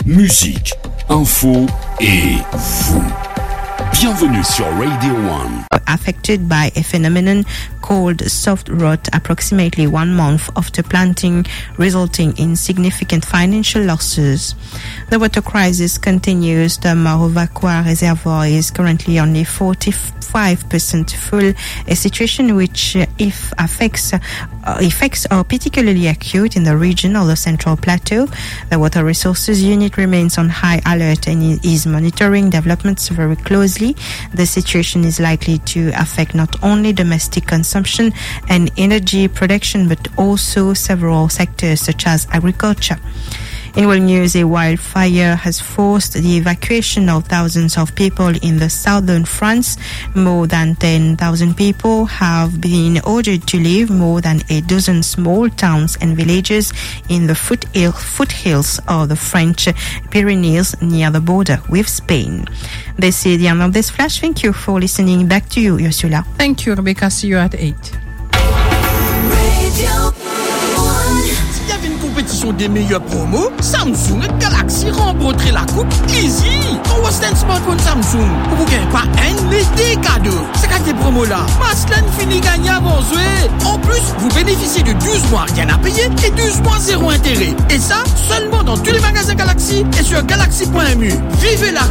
musique, info et vous. Bienvenue sur Radio 1. Affected by a phenomenon called soft rot approximately 1 month after planting, resulting in significant financial losses. The water crisis continues. The Marovacqua reservoir is currently only 45% full, a situation which, if effects are particularly acute in the region of the Central Plateau. The Water Resources Unit remains on high alert and is monitoring developments very closely. The situation is likely to affect not only domestic consumption and energy production, but also several sectors such as agriculture. In world news, a wildfire has forced the evacuation of thousands of people in the southern France. More than 10,000 people have been ordered to leave more than a dozen small towns and villages in the foothills of the French Pyrenees near the border with Spain. This is the end of this flash. Thank you for listening. Back to you, Ursula. Thank you, Rebecca. See you at 8. Compétition des meilleurs promos, Samsung et Galaxy remportent la coupe easy. On va stand smartphone Samsung. Vous gagnez pas un mais des cadeaux. C'est quand des promos là. Maslen finit gagner avant jouer. En plus, vous bénéficiez de 12 mois rien à payer et 12 mois zéro intérêt. Et ça, seulement dans tous les magasins Galaxy et sur galaxy.mu. Vivez la